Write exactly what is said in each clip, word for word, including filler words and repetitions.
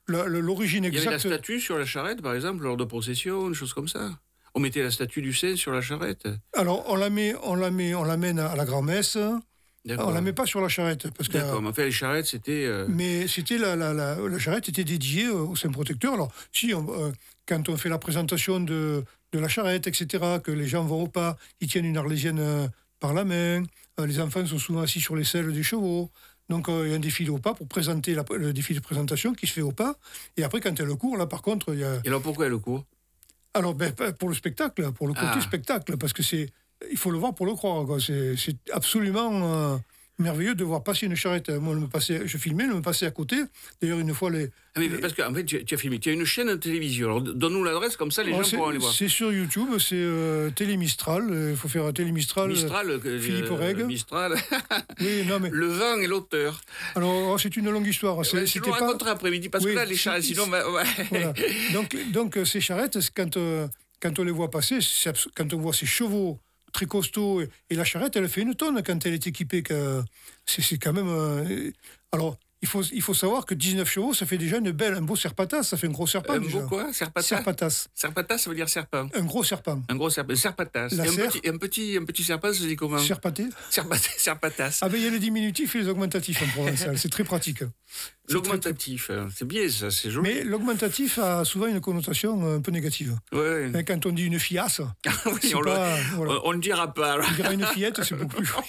la, la, l'origine exacte... Il y avait la statue sur la charrette, par exemple, lors de processions, des choses comme ça. On mettait la statue du Saint sur la charrette. Alors, on la met, on la met, on l'amène à la grand-messe. D'accord. On la met pas sur la charrette. Parce que, D'accord, mais en fait, les charrettes, c'était... Euh... Mais c'était la, la, la, la charrette était dédiée au Saint Protecteur. Alors, si, on, euh, quand on fait la présentation de, de la charrette, et cetera, que les gens vont au pas, ils tiennent une arlésienne euh, par la main, euh, les enfants sont souvent assis sur les selles des chevaux. Donc, euh, il y a un défilé au pas pour présenter la, le défilé de présentation qui se fait au pas. Et après, quand il y a le cours, là, par contre, il y a... Et alors, pourquoi le cours? Alors, ben, pour le spectacle, pour le côté ah. spectacle, parce que c'est... Il faut le voir pour le croire, quoi. C'est, c'est absolument... Euh, merveilleux de voir passer une charrette. Moi, je, me passais, je filmais, je me passais à côté. D'ailleurs, une fois, les... Ah oui, les... parce qu'en fait, tu, tu as filmé. Tu as une chaîne de télévision. Alors, donne-nous l'adresse, comme ça, les oh, gens pourront aller voir. C'est sur YouTube, c'est euh, Télémistral. Il faut faire Télémistral. Mistral, euh, Philippe Reg. Mistral. Oui, non, mais... Le vent et l'auteur. Alors, oh, c'est une longue histoire. C'est, ouais, c'était pas... après-midi, parce oui, que là, les charrettes, sinon... Bah, ouais. Voilà. Donc, donc, ces charrettes, quand, euh, quand on les voit passer, c'est abs... quand on voit ces chevaux très costaud, et la charrette, elle fait une tonne quand elle est équipée. Que c'est, c'est quand même... Euh, alors, il faut, il faut savoir que dix-neuf chevaux, ça fait déjà une belle, un beau serpatas, ça fait un gros serpent. Un déjà. beau quoi? Serpatas? Serpatas. Serpatas, ça veut dire serpent. Un gros serpent. Un gros serpent. Serpatas. La et un, serre. petit, un, petit, un petit serpent, ça se dit comment? Serpaté. Serpaté, serpatas. Ah ben, il y a les diminutifs et les augmentatifs en provençal, c'est très pratique. C'est l'augmentatif, très... c'est bien ça, c'est joli. Mais l'augmentatif a souvent une connotation un peu négative. Ouais. Mais quand on dit une fiasse, oui, on, pas, le, voilà. on ne dira pas. On dira une fillette, c'est beaucoup plus joli.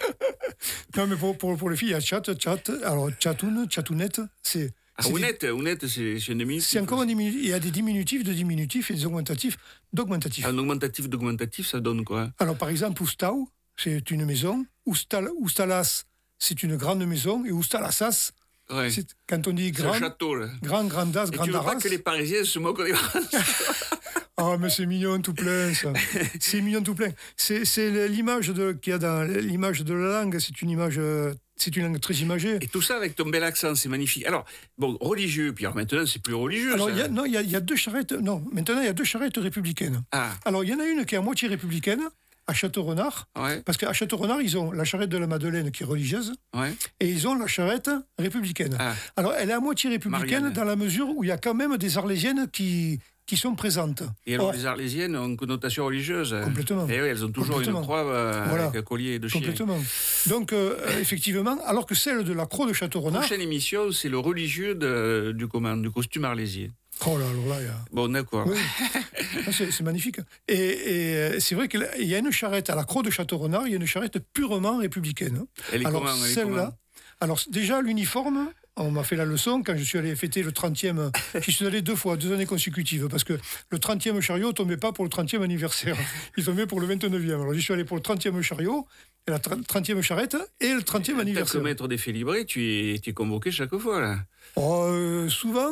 Non, mais pour, pour, pour les filles, il y a chat, chat, alors chatoun, chatounette, c'est... Ah, ounette, ounette, c'est, c'est un diminutif. C'est encore un diminutif. Il y a des diminutifs de diminutifs et des augmentatifs d'augmentatifs. Un augmentatif d'augmentatif, ça donne quoi? Alors, par exemple, Oustau, c'est une maison. Oustal, Oustalas, c'est une grande maison. Et Oustalasas, ouais. c'est, quand on dit grand... C'est un château, là. Grand, grandas, grandaras... Et tu veux pas que les Parisiens se moquent des Ah, mais c'est mignon tout plein, ça. C'est mignon tout plein. C'est, c'est l'image de, qu'il y a dans l'image de la langue, c'est une image... C'est une langue très imagée. Et tout ça avec ton bel accent, c'est magnifique. Alors, bon, religieux, puis alors maintenant, c'est plus religieux. Alors, ça. Y a, non, il y, a, y a deux charrettes. Non, maintenant, il y a deux charrettes républicaines. Ah. Alors, il y en a une qui est à moitié républicaine, à Château-Renard. Ouais. Parce qu'à Château-Renard, ils ont la charrette de la Madeleine qui est religieuse. Ouais. Et ils ont la charrette républicaine. Ah. Alors, elle est à moitié républicaine Marianne. Dans la mesure où il y a quand même des Arlésiennes qui. qui sont présentes. Et alors, Or, les Arlésiennes ont une connotation religieuse. Complètement. Et oui, elles ont toujours une croix euh, voilà. avec un collier de chien. Complètement. Donc, euh, effectivement, alors que celle de la croix de Château-Renard... La prochaine émission, c'est le religieux de, du, comment, du costume arlésien. Oh là, alors là, il y a... Bon, d'accord. Oui. c'est, c'est magnifique. Et, et c'est vrai qu'il y a une charrette à la croix de Château-Renard, il y a une charrette purement républicaine. Elle est alors, comment, elle est celle-là, comment alors, déjà, l'uniforme... On m'a fait la leçon quand je suis allé fêter le trentième. J'y suis allé deux fois, deux années consécutives, parce que le trentième chariot ne tombait pas pour le trentième anniversaire. Il tombait pour le vingt-neuvième. Alors j'y suis allé pour le trentième chariot, et la trentième charrette et le trentième anniversaire. Comme maître des faits librés, tu es, tu es convoqué chaque fois, là. Oh, euh, souvent,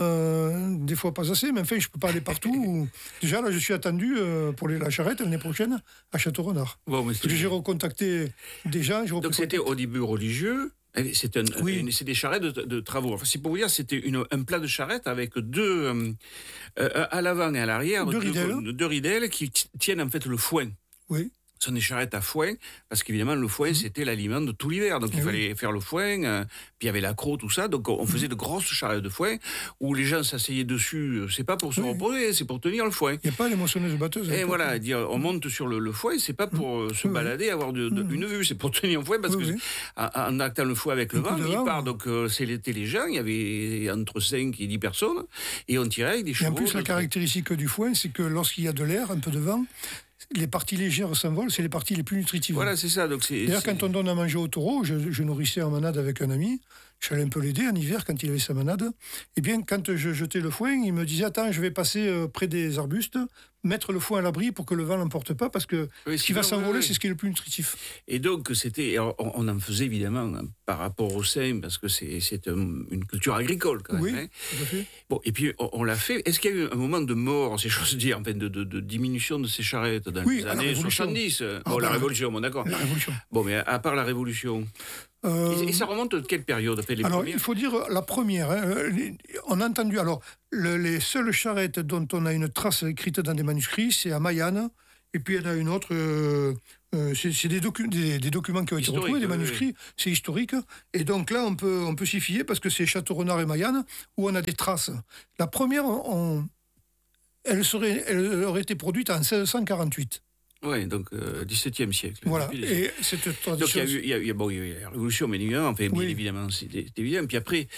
euh, des fois pas assez, mais enfin, je ne peux pas aller partout. Déjà, là, je suis attendu euh, pour la charrette l'année prochaine à Château-Renard. Bon, mais c'est... Parce que j'ai recontacté des gens. J'ai Donc c'était au début religieux. C'est, un, oui. une, c'est des charrettes de, de travaux. Enfin, c'est pour vous dire, c'était une, un plat de charrette avec deux, euh, euh, à l'avant et à l'arrière, deux, deux, ridelles. deux ridelles qui t- tiennent en fait le foin. Oui. Ce sont des charrettes à foin, parce qu'évidemment, le foin, mmh. c'était l'aliment de tout l'hiver. Donc, et il oui. fallait faire le foin, euh, puis il y avait l'accro, tout ça. Donc, on mmh. faisait de grosses charrettes de foin, où les gens s'asseyaient dessus. C'est pas pour se oui. reposer, c'est pour tenir le foin. Il n'y a pas les moissonneuses-batteuses. Et voilà, dire, on monte sur le, le foin, c'est pas pour mmh. se oui. balader, avoir de, de, mmh. une vue, c'est pour tenir le foin, parce oui, que oui. En, en actant le foin avec le vent, il part. Donc, euh, c'était les gens, il y avait entre cinq et dix personnes, et on tirait avec des chevaux. Et en plus, la caractéristique du foin, c'est que lorsqu'il y a de l'air, un peu de vent, les parties légères s'envolent, c'est les parties les plus nutritives. Voilà, c'est ça. Donc c'est, D'ailleurs, c'est... quand on donne à manger au taureau, je, je nourrissais en manade avec un ami, je allais un peu l'aider en hiver quand il avait sa manade. Eh bien, quand je jetais le foin, il me disait « Attends, je vais passer près des arbustes, mettre le foin à l'abri pour que le vent l'emporte pas, parce que oui, ce qui va s'envoler, oui, oui. c'est ce qui est le plus nutritif. » Et donc, c'était, on en faisait évidemment par rapport au sein, parce que c'est, c'est une culture agricole quand même. Oui, hein. tout à fait. Bon, et puis, on, on l'a fait. Est-ce qu'il y a eu un moment de mort, si j'ose dire, en fait, de, de, de diminution de ces charrettes dans oui, les années soixante-dix? Ah, bon, bah, la Révolution, bon, d'accord. La Révolution. Bon, mais à part la Révolution... Euh, et, et ça remonte à quelle période après les Alors, premières? il faut dire la première. Hein, on a entendu, alors, le, les seules charrettes dont on a une trace écrite dans des manuscrits, c'est à Mayenne, et puis il y en a une autre, euh, euh, c'est, c'est des, docu- des, des documents qui ont été retrouvés, des manuscrits, oui. C'est historique. Et donc là, on peut, on peut s'y fier parce que c'est Château-Renard et Mayenne où on a des traces. La première, on, elle, serait, elle aurait été produite en seize cent quarante-huit. Oui, donc euh, dix-septième siècle. Voilà, et cette tradition... Donc il y a eu, il y a, il y a, bon, il y a eu la Révolution, mais évidemment, enfin, oui. bien évidemment, c'est, c'est évident. Puis après,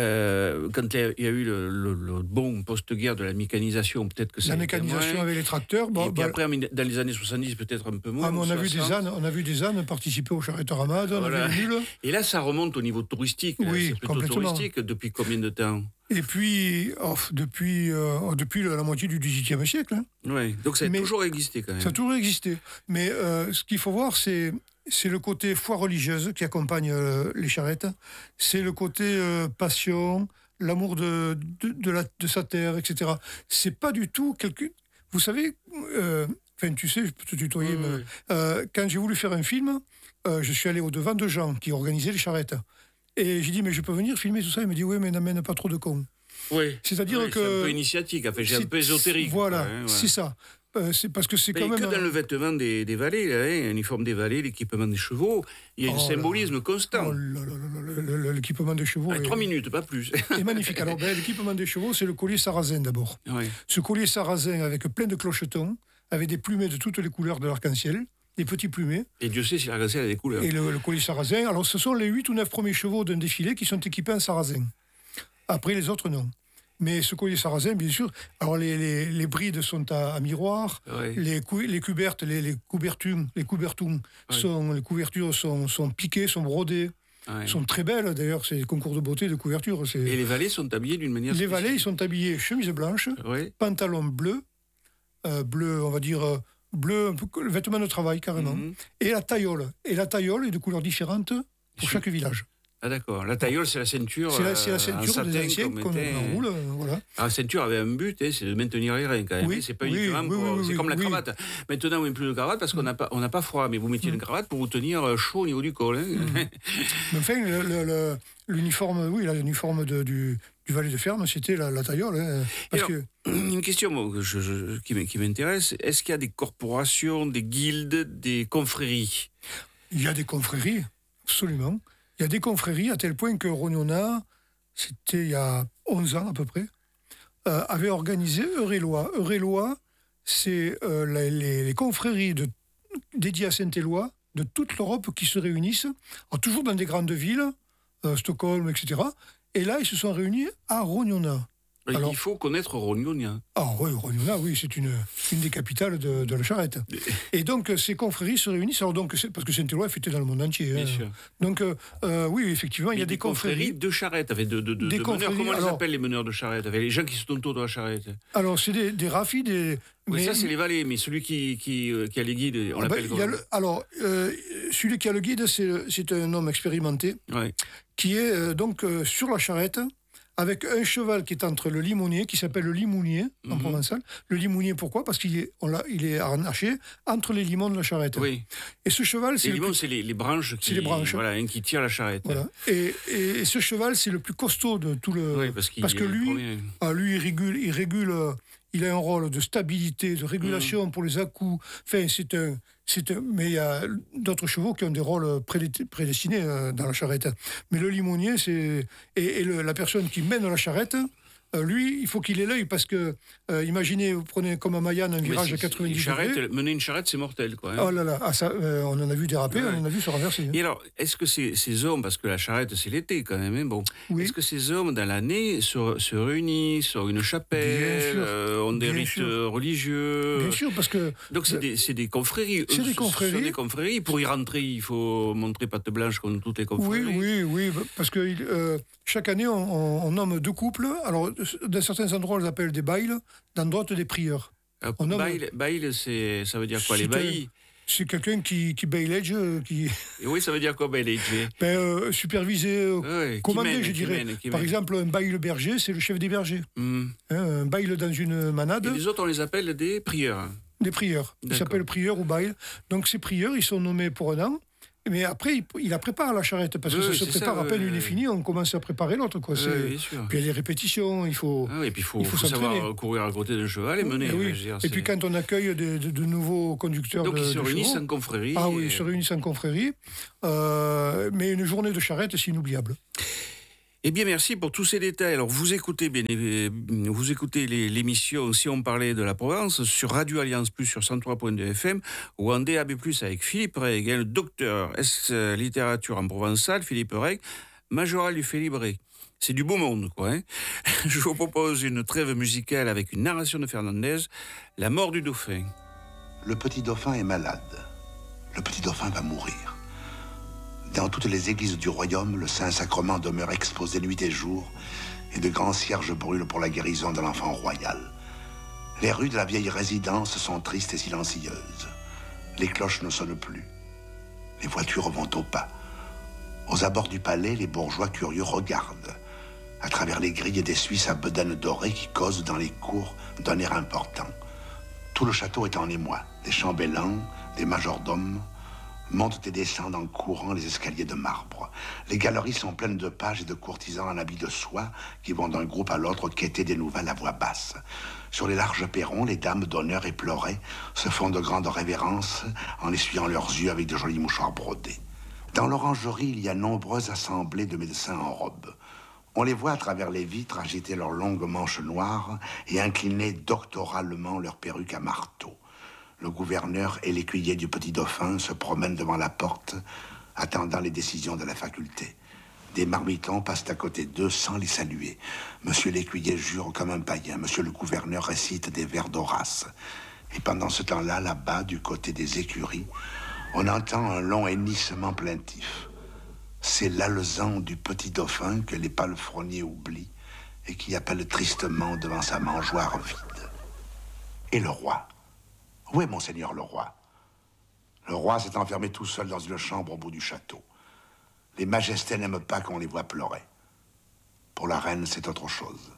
euh, quand il y a eu le, le, le bon post-guerre de la mécanisation, peut-être que ça... La mécanisation moins. Avec les tracteurs... Bon, et puis bah, après, dans les années soixante-dix, peut-être un peu moins. Ah, mais on, a vu des ânes, on a vu des ânes participer au charrette ramade, on voilà. a vu les mules. Et là, ça remonte au niveau touristique. Oui, c'est plutôt touristique. Depuis combien de temps ? Et puis, oh, depuis, euh, depuis la moitié du dix-huitième siècle. Hein. Oui, donc ça a Mais toujours existé quand même. Ça a toujours existé. Mais euh, ce qu'il faut voir, c'est, c'est le côté foi religieuse qui accompagne euh, les charrettes. C'est le côté euh, passion, l'amour de, de, de, la, de sa terre, et cetera. C'est pas du tout quelque... Vous savez, euh, enfin, tu sais, je peux te tutoyer, oui, mais, oui. Euh, quand j'ai voulu faire un film, euh, je suis allé au-devant de gens qui organisaient les charrettes. Et j'ai dit, mais je peux venir filmer tout ça. Il me dit, oui, mais n'amène pas trop de cons. Oui. C'est-à-dire oui, que. C'est un peu initiatique, enfin, c'est un peu ésotérique. Voilà, quoi, hein, ouais. c'est ça. Euh, c'est parce que c'est mais quand même. Que dans un... le vêtement des, des valets, là, hein, l'uniforme des valets, l'équipement des chevaux, il y a oh un symbolisme là. constant. Oh là là là là, l'équipement des chevaux. Ah, est... Trois minutes, pas plus. C'est magnifique. Alors, ben, l'équipement des chevaux, c'est le collier sarrasin d'abord. Oui. Ce collier sarrasin avec plein de clochetons, avec des plumets de toutes les couleurs de l'arc-en-ciel. Des petits plumets. Et Dieu sait si l'arc-en-ciel a des couleurs. Et le, le collier sarrasin. Alors, ce sont les huit ou neuf premiers chevaux d'un défilé qui sont équipés en sarrasin. Après, les autres, non. Mais ce collier sarrasin, bien sûr. Alors, les, les, les brides sont à, à miroir. Oui. Les, cou, les cubertes, les, les couvertums, les couvertums oui. sont, les couvertures sont, sont piquées, sont brodées. Oui. Sont très belles, d'ailleurs, c'est des concours de beauté, de couverture. C'est... Et les valets sont habillés d'une manière Les spécifique. valets, ils sont habillés chemise blanche, oui. pantalon bleu, euh, bleu, on va dire... Euh, bleu, un peu, le vêtement de travail carrément, mm-hmm. et la taillole. Et la taillole est de couleurs différentes pour chaque village. Ah d'accord, la taillole c'est la ceinture. C'est la, c'est la ceinture satin, des anciens qu'on était... enroule, euh, voilà. Alors, la ceinture avait un but, hein, c'est de maintenir les reins quand même. Oui, c'est pas oui, uniquement oui, pour... oui, c'est oui, comme la oui. cravate. Maintenant on met plus de cravate parce qu'on n'a pas, on n'a pas froid, mais vous mettiez mm. une cravate pour vous tenir chaud au niveau du col. Hein. Mm. Mais enfin, le, le, le, l'uniforme, oui, l'uniforme de, du, du valet de ferme, c'était la, la taillole. Hein, parce alors, que... Une question bon, je, je, qui, qui m'intéresse, est-ce qu'il y a des corporations, des guildes, des confréries ? Il y a des confréries, absolument. Il y a des confréries à tel point que Rognona, c'était il y a onze ans à peu près, euh, avait organisé Eure-et-Loie. Eure-et-Loie, c'est euh, les, les, les confréries de, dédiées à Saint-Éloi de toute l'Europe qui se réunissent, alors, toujours dans des grandes villes, euh, Stockholm, et cetera. Et là, ils se sont réunis à Rognona. Alors, il faut connaître Rognona. Ah oui, Rognona, oui, c'est une, une des capitales de, de la charrette. Et donc, ces confréries se réunissent, alors donc, c'est, parce que Saint-Éloi est fêté dans le monde entier. Bien hein. sûr. Donc, euh, oui, effectivement, il y a des, des confréries. confréries de charrette, avec de, de, de, des de meneurs. Comment alors, les appellent les meneurs de charrette, avec les gens qui sont autour de la charrette? Alors, c'est des, des rafis, des... Oui, mais, ça, c'est les valets, mais celui qui, qui, qui a les guides, on ah l'appelle ben, comment le, Alors, euh, celui qui a le guide, c'est, c'est un homme expérimenté, ouais. qui est euh, donc euh, sur la charrette, avec un cheval qui est entre le limonier, qui s'appelle le limounier en mm-hmm. provençal. Le limonier, pourquoi ? Parce qu'il est, on l'a, il est harnaché entre les limons de la charrette. Oui. Et ce cheval, c'est les limons, plus... c'est les, les branches qui, c'est les branches. Voilà, hein, qui tirent la charrette. Voilà. Et, et, et ce cheval, c'est le plus costaud de tout le... Oui, parce, qu'il parce que lui, ah, lui, il régule, il régule, il a un rôle de stabilité, de régulation mm. pour les à-coups. Enfin, c'est un... C'est un, mais il y a d'autres chevaux qui ont des rôles prédestinés euh, dans la charrette. Mais le limonier, c'est... Et, et le, la personne qui mène la charrette, euh, lui, il faut qu'il ait l'œil, parce que, euh, imaginez, vous prenez comme à Mayenne un virage à quatre-vingt-dix degrés. Mener une charrette, c'est mortel, quoi. Hein. Oh là là, ah, ça, euh, on en a vu déraper, ouais. on en a vu se renverser. Hein. Et alors, est-ce que ces, ces hommes, parce que la charrette, c'est l'été quand même, hein, bon, oui. est-ce que ces hommes, dans l'année, se, se réunissent sur une chapelle, euh, ont des Bien rites sûr. religieux? Bien sûr, parce que... Donc, c'est des, c'est des confréries. C'est des confréries. Ce sont des confréries. Pour y rentrer, il faut montrer patte blanche comme toutes les confréries. Oui, oui, oui, parce que euh, chaque année, on, on nomme deux couples. Alors, dans certains endroits, on les appelle des bails, dans d'autres, des prieurs. Euh, on nomme... Bail, bail c'est, ça veut dire quoi, c'est les baillis? C'est quelqu'un qui, qui bailage, qui... Et oui, ça veut dire quoi, bailage? Ben, euh, superviser, euh, oui, commander, mène, je dirais. Mène, Par mène. exemple, un bail berger, c'est le chef des bergers. Mm. Hein, un bail dans une manade. Et les autres, on les appelle des prieurs. Des prieurs. Ils s'appellent prieurs ou bail. Donc, ces prieurs, ils sont nommés pour un an. mais après, il, il la prépare la charrette, parce que oui, ça se prépare ça, à peine oui, une est finie, on commence à préparer l'autre. Quoi. Oui, bien sûr. Puis il y a des répétitions, il faut. Ah oui, et puis il faut, il faut, faut savoir s'entraîner. courir à côté d'un cheval et mener. Oui. Dire, et puis quand on accueille de, de, de nouveaux conducteurs. Donc de, ils se de réunissent chevaux, en confrérie. Ah oui, et... ils se réunissent en confrérie. Euh, mais une journée de charrette, c'est inoubliable. Eh bien, merci pour tous ces détails. Alors, vous écoutez, bien, vous écoutez les, l'émission Si on parlait de la Provence sur Radio Alliance Plus sur cent trois point deux F M ou en D A B plus avec Philippe Reg, le docteur S littérature en provençal, Philippe Reg, majoral du Félibré. C'est du beau monde, quoi. Hein. Je vous propose une trêve musicale avec une narration de Fernandez, La mort du dauphin. Le petit dauphin est malade. Le petit dauphin va mourir. Dans toutes les églises du royaume, le Saint-Sacrement demeure exposé nuit et jour, et de grands cierges brûlent pour la guérison de l'enfant royal. Les rues de la vieille résidence sont tristes et silencieuses. Les cloches ne sonnent plus. Les voitures vont au pas. Aux abords du palais, les bourgeois curieux regardent, à travers les grilles des Suisses à bedaines dorées qui causent dans les cours d'un air important. Tout le château est en émoi. Des chambellans, des majordomes montent et descendent en courant les escaliers de marbre. Les galeries sont pleines de pages et de courtisans en habits de soie qui vont d'un groupe à l'autre quêter des nouvelles à voix basse. Sur les larges perrons, les dames d'honneur éplorées se font de grandes révérences en essuyant leurs yeux avec de jolis mouchoirs brodés. Dans l'orangerie, il y a nombreuses assemblées de médecins en robe. On les voit à travers les vitres agiter leurs longues manches noires et incliner doctoralement leurs perruques à marteau. Le gouverneur et l'écuyer du petit dauphin se promènent devant la porte, attendant les décisions de la faculté. Des marmitons passent à côté d'eux sans les saluer. Monsieur l'écuyer jure comme un païen. Monsieur le gouverneur récite des vers d'Horace. Et pendant ce temps-là, là-bas, du côté des écuries, on entend un long hennissement plaintif. C'est l'alezan du petit dauphin que les palefreniers oublient et qui appelle tristement devant sa mangeoire vide. Et le roi? Où est monseigneur le roi? Le roi s'est enfermé tout seul dans une chambre au bout du château. Les majestés n'aiment pas qu'on les voit pleurer. Pour la reine, c'est autre chose.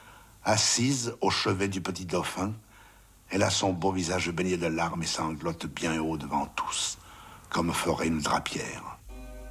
Assise au chevet du petit dauphin, elle a son beau visage baigné de larmes et sanglote bien haut devant tous, comme ferait une drapière.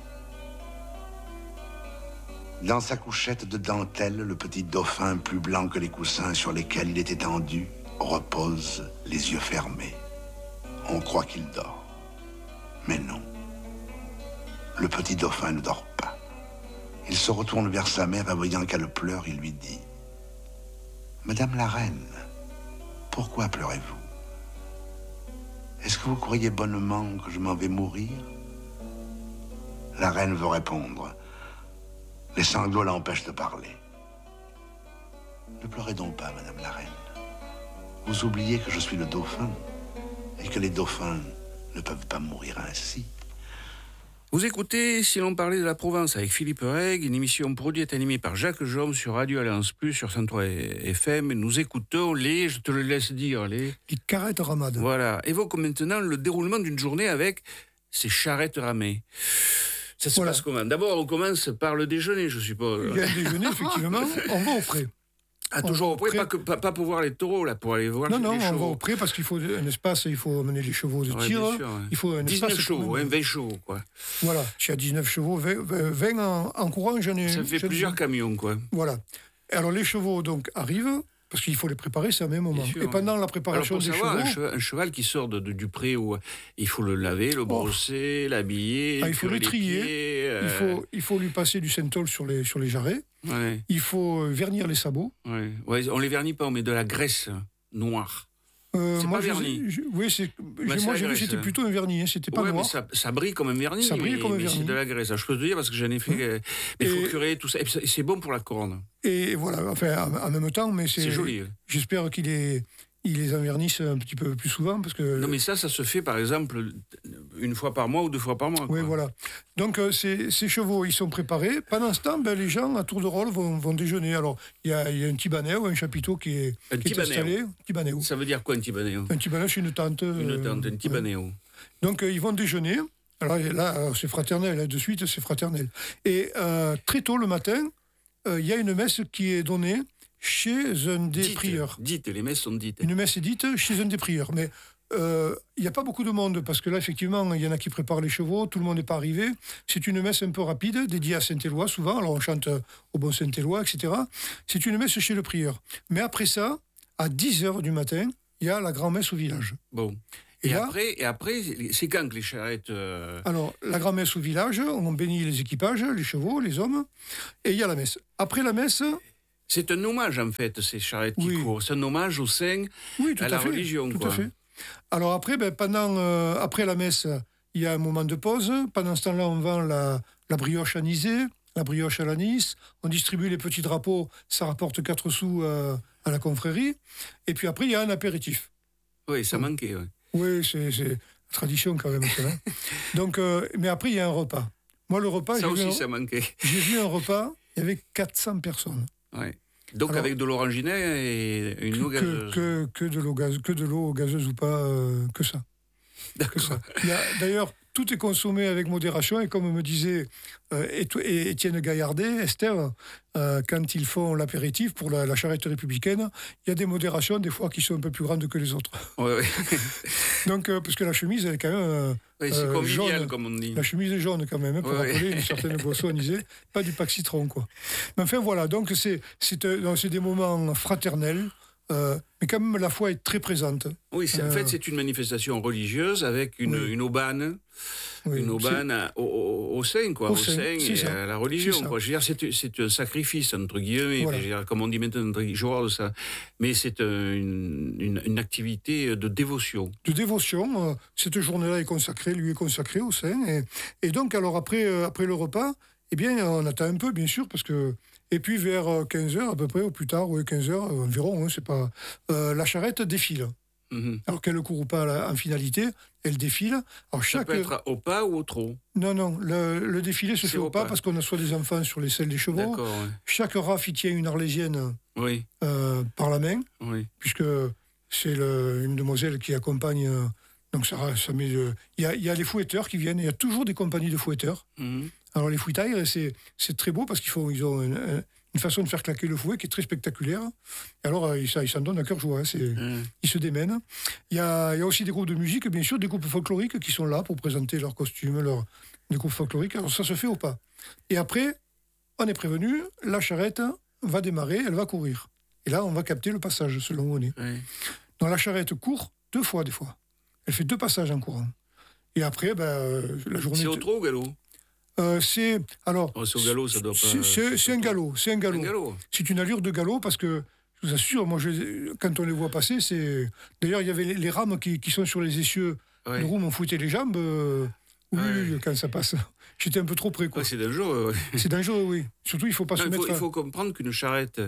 Dans sa couchette de dentelle, le petit dauphin, plus blanc que les coussins sur lesquels il est étendu, repose les yeux fermés. On croit qu'il dort. Mais non. Le petit dauphin ne dort pas. Il se retourne vers sa mère et voyant qu'elle pleure, il lui dit « Madame la reine, pourquoi pleurez-vous? Est-ce que vous croyez bonnement que je m'en vais mourir ?» La reine veut répondre. Les sanglots l'empêchent de parler. « Ne pleurez donc pas, madame la reine. Vous oubliez que je suis le dauphin et que les dauphins ne peuvent pas mourir ainsi. » Vous écoutez Si l'on parlait de la Provence avec Philippe Reg, une émission produite et animée par Jacques Jaume sur Radio Alliance Plus sur cent trois F M. Nous écoutons les, je te le laisse dire, les... Les carrettes ramades. Voilà. Évoquons maintenant le déroulement d'une journée avec ces charrettes ramées. Ça se voilà. passe comment? D'abord, on commence par le déjeuner, je suppose. Il y a un déjeuner, effectivement. On va au pré. Ah, toujours au pré, pas, que, pas, pas pour voir les taureaux, là, pour aller voir non, les non, chevaux. Non, non, on va au pré parce qu'il faut un espace, il faut amener les chevaux de ouais, tir. Sûr, ouais. Il faut un dix-neuf espace chevaux, hein, vingt chevaux, quoi. Voilà, tu as dix-neuf chevaux, vingt, vingt en, en courant, j'en ai... Ça fait plusieurs camions, quoi. Voilà. Alors, les chevaux, donc, arrivent, parce qu'il faut les préparer, c'est au même moment. Sûr, et pendant ouais. la préparation Alors, pour des savoir, chevaux... Un cheval, un cheval qui sort de, de, du pré, où il faut le laver, le brosser, oh. l'habiller, ah, il faut le trier, pieds, euh... il, faut, il faut lui passer du synthol sur les, sur les jarrets, ouais. Il faut vernir les sabots. Ouais. Ouais, on les vernit pas, on met de la graisse noire. Euh, c'est moi, pas verni. Je, oui, c'est, bah, moi j'ai vu que c'était plutôt un vernis, hein, c'était pas ouais, noir. Mais ça, ça brille comme un vernis, ça brille mais, comme un mais vernis. c'est de la graisse. Alors, je peux te dire parce que j'en ai fait. Mmh. Mais il faut curer tout ça. Et c'est bon pour la corne. Et voilà, enfin, en même temps, mais c'est, c'est joli. J'espère qu'il est. Ils les envernissent un petit peu plus souvent parce que... Non mais ça, ça se fait par exemple une fois par mois ou deux fois par mois. Oui, voilà. Donc euh, ces, ces chevaux, ils sont préparés. Pendant ce temps, ben, les gens, à tour de rôle, vont, vont déjeuner. Alors, il y a, y a un tibanéo, un chapiteau qui est, un qui est installé. Tibanéo. Ça veut dire quoi un tibanéo? Un tibanéo, c'est une tente. Une tente, euh, un tibanéo. Ouais. Donc euh, ils vont déjeuner. Alors là, alors, c'est fraternel, hein, de suite, c'est fraternel. Et euh, très tôt le matin, il euh, y a une messe qui est donnée chez un des dites, prieurs. Dites, les messes sont dites. Une messe est dite chez un des prieurs. Mais euh, il n'y a pas beaucoup de monde, parce que là, effectivement, il y en a qui préparent les chevaux, tout le monde n'est pas arrivé. C'est une messe un peu rapide, dédiée à Saint-Éloi, souvent. Alors, on chante au bon Saint-Éloi, et cetera. C'est une messe chez le prieur. Mais après ça, à dix heures du matin, il y a la grand-messe au village. Bon. Et, et, là, après, et après, c'est quand que les charrettes... Euh... Alors, la grand-messe au village, on bénit les équipages, les chevaux, les hommes, et il y a la messe. Après la messe... C'est un hommage, en fait, ces charrettes qui oui. courent. C'est un hommage au saint, oui, tout à, à la fait, religion. Tout quoi. à fait. Alors après, ben, pendant, euh, après la messe, il y a un moment de pause. Pendant ce temps-là, on vend la, la brioche anisée, la brioche à l'anis. On distribue les petits drapeaux, ça rapporte quatre sous euh, à la confrérie. Et puis après, il y a un apéritif. Oui, ça Donc, manquait, oui. Oui, c'est, c'est la tradition quand même. Ça, hein. Donc, euh, mais après, il y a un repas. Moi, le repas... Ça j'ai aussi, vu un, ça manquait. J'ai vu un repas, il y avait quatre cents personnes. Oui. Donc alors, avec de l'oranginet et une que, eau gazeuse. Que, que, que, de l'eau gaz, que de l'eau gazeuse ou pas, euh, que ça. Que ça. Il y a, d'ailleurs, tout est consommé avec modération, et comme me disait euh, Étienne Gaillardet, Esther, euh, quand ils font l'apéritif pour la, la charrette républicaine, il y a des modérations, des fois, qui sont un peu plus grandes que les autres. Oui, oui. Donc, euh, parce que la chemise, elle est quand même euh, oui, c'est euh, jaune, jaune, comme on dit. La chemise est jaune quand même, hein, pour oui, rappeler oui. une certaine boisson anisée, pas du pack citron, quoi. Mais enfin, voilà, donc c'est, c'est, euh, c'est des moments fraternels. Euh, mais quand même, la foi est très présente. Oui, c'est, euh, en fait, c'est une manifestation religieuse avec une, oui. une aubane, oui, une aubane à, au, au, au sein, quoi, au, au sein, et à la religion. Quoi. Je veux dire, c'est, c'est un sacrifice, entre guillemets, voilà. Je veux dire, comme on dit maintenant, genre, ça. Mais c'est une, une, une activité de dévotion. De dévotion. Euh, cette journée-là est consacrée, lui est consacrée au sein. Et, et donc, alors, après, euh, après le repas, eh bien, on attend un peu, bien sûr, parce que... Et puis, vers quinze heures, à peu près, ou plus tard, ou quinze heures environ, hein, c'est pas... Euh, la charrette défile. Mm-hmm. Alors qu'elle ne court pas la, en finalité, elle défile. Alors, chaque... Ça peut être au pas ou au trot? Non, non, le, le défilé se c'est fait au pas, pas parce qu'on assoit des enfants sur les selles des chevaux. D'accord, ouais. Chaque raf, il tient une arlésienne oui. euh, par la main, oui. puisque c'est le, une demoiselle qui accompagne... Euh, donc, ça, ça met... Il y a, y a les fouetteurs qui viennent, il y a toujours des compagnies de fouetteurs. Mm-hmm. Alors, les fouetailles, c'est, c'est très beau parce qu'ils font, ils ont une, une façon de faire claquer le fouet qui est très spectaculaire. Et alors, ils, ils s'en donnent à cœur joie. Hein, c'est, mmh. Ils se démènent. Il y a, il y a aussi des groupes de musique, bien sûr, des groupes folkloriques qui sont là pour présenter leurs costumes, leurs, des groupes folkloriques. Alors, ça se fait au pas. Et après, on est prévenu, la charrette va démarrer, elle va courir. Et là, on va capter le passage selon où on est. Mmh. Donc, la charrette court deux fois, des fois. Elle fait deux passages en courant. Et après, ben, la journée... C'est au trot ou au galop? Euh, c'est alors. Oh, c'est au galop, ça doit pas. C'est, c'est, c'est un galop, c'est un galop. un galop. C'est une allure de galop parce que je vous assure, moi, je, quand on les voit passer, c'est. D'ailleurs, il y avait les, les rames qui, qui sont sur les essieux. Ouais. Le roux m'ont fouetté les jambes. Euh... Oui, ouais. Quand ça passe. J'étais un peu trop près, quoi. Ouais, c'est dangereux. Ouais. C'est dangereux, oui. Surtout, il faut pas non, se il faut, mettre. Il faut comprendre qu'une charrette.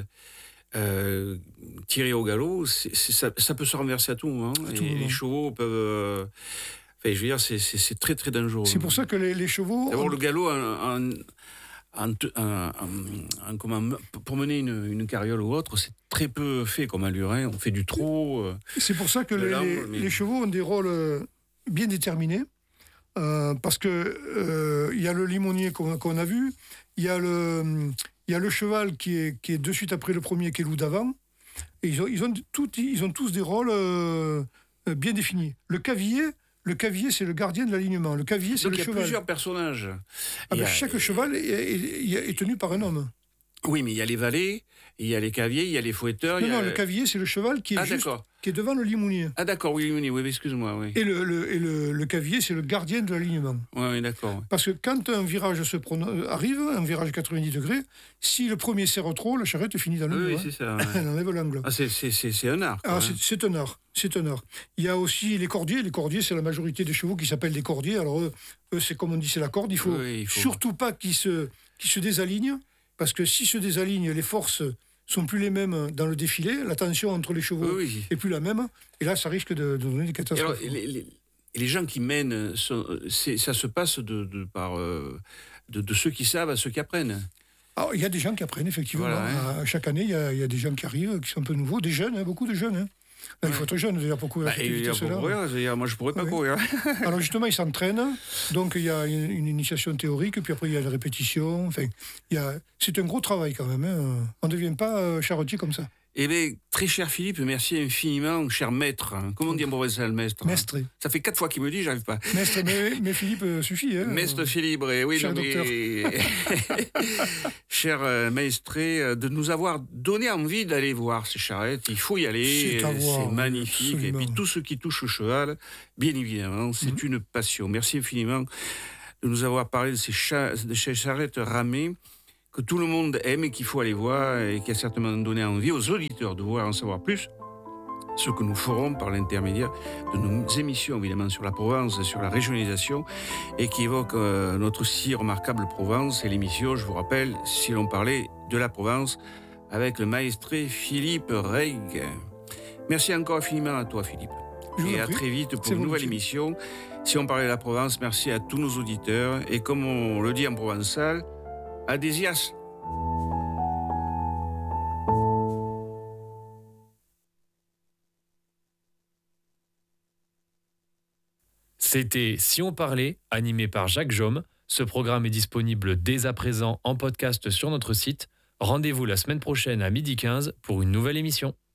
Euh, tirée au galop, c'est, c'est, ça, ça peut se renverser à tout moment. À tout et moment. Les chevaux peuvent. Euh... Enfin, je veux dire, c'est, c'est, c'est très très dangereux. C'est pour ça que les, les chevaux. D'abord, on... le galop, en, en, en, en, en, comment, pour mener une, une carriole ou autre, c'est très peu fait comme allure. Hein. On fait du trot. Euh, c'est pour ça que les, les, mais... les chevaux ont des rôles bien déterminés. Euh, parce que euh, y a le limonier qu'on, qu'on a vu, il y a le, il y a le cheval qui est, qui est de suite après le premier, qui est loup d'avant. Et ils ont, ils ont, tout, ils ont tous des rôles euh, bien définis. Le cavalier. Le cavalier, c'est le gardien de l'alignement. Le cavalier, c'est donc le cheval. Donc il y a plusieurs personnages. Ah ben, a... Chaque cheval est, est, est tenu par un homme. Oui, mais il y a les valets, il y a les cavaliers, il y a les fouetteurs. Non, il y a... non, le cavalier, c'est le cheval qui est, ah, juste, d'accord. qui est devant le limonier. Ah d'accord, oui, limonier, oui, excuse-moi. Oui. Et le, le, et le, le cavalier, c'est le gardien de l'alignement. Oui, oui d'accord. Oui. Parce que quand un virage se prono... arrive, un virage quatre-vingt-dix degrés, si le premier serre trop, la charrette finit dans le oui, mur. Oui, c'est ça. Ouais. Elle enlève l'angle. Ah, c'est, c'est, c'est, c'est un art. Ah, c'est, c'est un art. C'est un art. Il y a aussi les cordiers. Les cordiers, c'est la majorité des chevaux qui s'appellent des cordiers. Alors eux, eux c'est comme on dit, c'est la corde. Il faut, oui, il faut... surtout pas qu'ils se, qu'ils se désalignent, parce que s'ils se désalignent, les forces sont plus les mêmes dans le défilé. La tension entre les chevaux oui. est plus la même. Et là, ça risque de, de donner des catastrophes. Alors, les, les, les gens qui mènent, sont, c'est, ça se passe de, de, par, de, de ceux qui savent à ceux qui apprennent. Alors, il y a des gens qui apprennent, effectivement. Voilà, hein. Chaque année, il y, a, il y a des gens qui arrivent, qui sont un peu nouveaux, des jeunes, hein, beaucoup de jeunes. Hein. Là, il faut être jeune déjà pour courir bah, cette pour courir, dire, moi je pourrais pas oui. courir. Alors justement, ils s'entraînent, donc il y a une, une initiation théorique, puis après il y a des répétitions. Enfin, il y a, c'est un gros travail quand même. Hein. On ne devient pas euh, charretier comme ça. Eh bien, très cher Philippe, merci infiniment, cher maître. Comment on dit en provençal, maître? Mestre. Ça fait quatre fois qu'il me dit, j'arrive pas. Mestre, mais, mais Philippe euh, suffit. Hein, Maître Philippe, oui, cher non, mais... cher euh, maître, euh, de nous avoir donné envie d'aller voir ces charrettes. Il faut y aller, c'est, à voir, c'est magnifique. absolument. Et puis tout ce qui touche au cheval, bien évidemment, c'est mm-hmm. une passion. Merci infiniment de nous avoir parlé de ces, cha- de ces charrettes ramées que tout le monde aime et qu'il faut aller voir et qui a certainement donné envie aux auditeurs de voir en savoir plus. Ce que nous ferons par l'intermédiaire de nos émissions, évidemment, sur la Provence, sur la régionalisation, et qui évoque euh, notre si remarquable Provence. Et l'émission, je vous rappelle, si l'on parlait de la Provence, avec le maestré Philippe Reig. Merci encore infiniment à toi, Philippe. Et à très vite pour C'est une nouvelle volontiers. émission. Si on parlait de la Provence, merci à tous nos auditeurs. Et comme on le dit en provençal, adésias. C'était Si on parlait, animé par Jacques Jaume. Ce programme est disponible dès à présent en podcast sur notre site. Rendez-vous la semaine prochaine à midi quinze pour une nouvelle émission.